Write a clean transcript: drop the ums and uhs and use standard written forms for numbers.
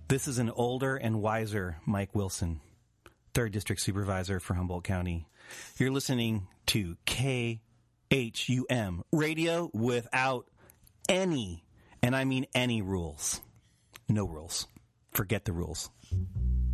This is an older and wiser Mike Wilson, 3rd District Supervisor for Humboldt County. You're listening to KHUM, radio without any, and I mean any rules. No rules. Forget the rules.